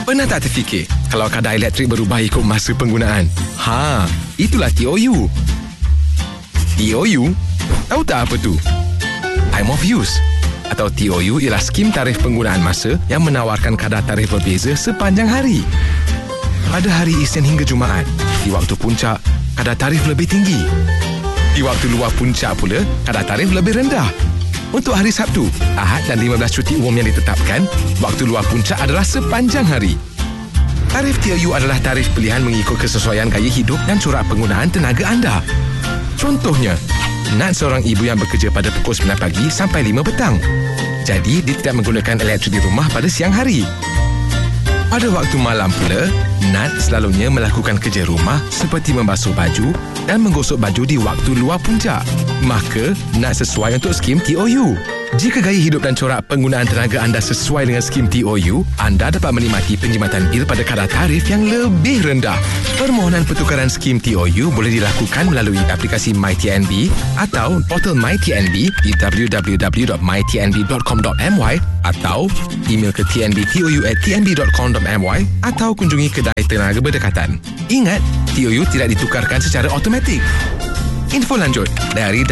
Pernah tak terfikir kalau kadar elektrik berubah ikut masa penggunaan? Itulah TOU. TOU? Tahu tak apa tu? Time of use atau TOU ialah skim tarif penggunaan masa yang menawarkan kadar tarif berbeza sepanjang hari. Pada hari Isnin hingga Jumaat, di waktu puncak, kadar tarif lebih tinggi. Di waktu luar puncak pula, kadar tarif lebih rendah. Untuk hari Sabtu, Ahad dan 15 cuti umum yang ditetapkan, waktu luar puncak adalah sepanjang hari. Tarif TOU adalah tarif pilihan mengikut kesesuaian gaya hidup dan corak penggunaan tenaga anda. Contohnya, Nat seorang ibu yang bekerja pada pukul 9 pagi sampai 5 petang. Jadi, dia tidak menggunakan elektrik di rumah pada siang hari. Pada waktu malam pula, Nat selalunya melakukan kerja rumah seperti membasuh baju dan menggosok baju di waktu luar puncak. Maka, Nat sesuai untuk skim TOU. Jika gaya hidup dan corak penggunaan tenaga anda sesuai dengan skim TOU, anda dapat menikmati penjimatan bil pada kadar tarif yang lebih rendah. Permohonan pertukaran skim TOU boleh dilakukan melalui aplikasi MyTNB atau portal MyTNB di www.mytnb.com.my atau email ke tnbtou@tnb.com.my atau kunjungi kedai tenaga berdekatan. Ingat, TOU tidak ditukarkan secara automatik. Info lanjut dari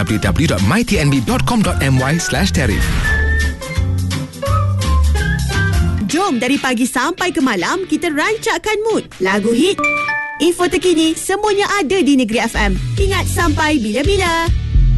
www.mytnb.com.my/tarif. Jom dari pagi sampai ke malam kita rancakkan mood. Lagu hit, info terkini, semuanya ada di Negeri FM. Ingat sampai bila-bila.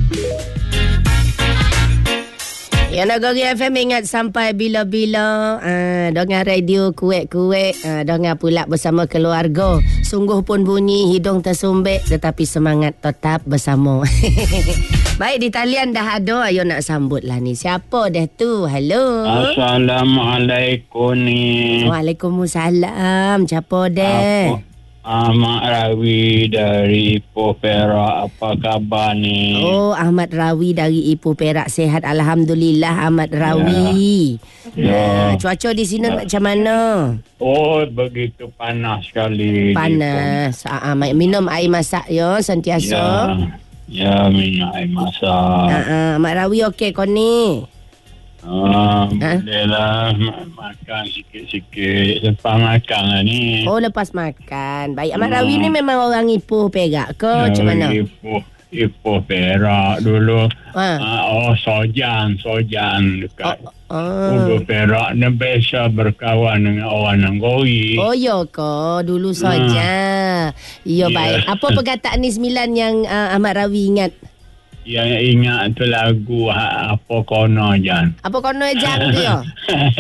Ya, Negeri FM ingat sampai bila-bila. Dengar radio kuek-kuek, dengar pula bersama keluarga. Sungguh pun bunyi hidung tersumbek, tetapi semangat tetap bersama. Baik, di talian dah ada. Ayo nak sambut lah ni. Siapa dah tu? Halo. Assalamualaikum ni. Waalaikumsalam. Siapa dah? Ahmad Rawi dari Ipoh Perak. Apa khabar ni? Oh, Ahmad Rawi dari Ipoh Perak. Sihat Alhamdulillah, Ahmad Rawi. Ya. Cuaca di sini macam mana? Oh, begitu panas sekali. Panas. Minum air masak ya, sentiasa. Ya, minum air masak. Ahmad Rawi okey kau ni? Boleh lah makan sikit-sikit. Lepas makan lah ni. Oh, lepas makan. Baik, Ahmad Rawi ni memang orang Ipoh Perak ke? Macam mana? Ipoh Perak dulu. Sojan dekat Ipoh Perak. Dia biasa berkawan dengan orang Nanggoi. Oh, ya ke? Dulu saja. Ya, baik. Apa perkataan ni 9 yang Ahmad Rawi ingat? Yang ingat tu lagu Apa Kono Jan. Apa Kono Jan tu ya?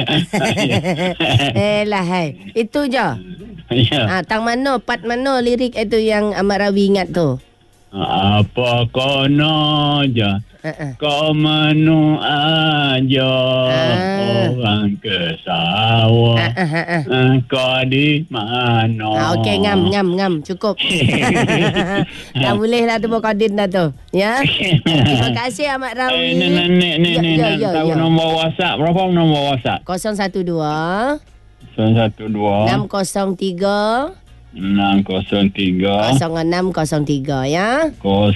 Hai. Itu je. Ya. Tang mana, part mana lirik itu yang Ahmad Rawi ingat tu? Apa kono Jan. Kau menu aja orang ke sawah. Kau di mana? Okey, ngam cukup. Dah boleh lah tu Kodin dah tu. Ya. Terima kasih Ahmad Rawi. Nenek. Tahu nombor WhatsApp berapa? Nombor WhatsApp 012 603 0603 ya.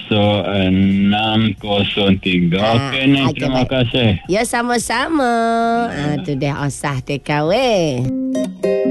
0603. Okey ni, terima kasih. Ya, sama-sama. Tu dah osah TKW.